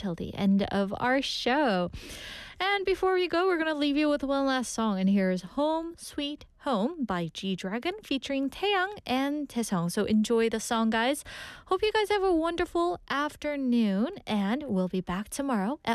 till the end of our show. And before we go, we're going to leave you with one last song. And here's Home Sweet Home by G-Dragon featuring Taeyang and Taesung. So enjoy the song, guys. Hope you guys have a wonderful afternoon. And we'll be back tomorrow at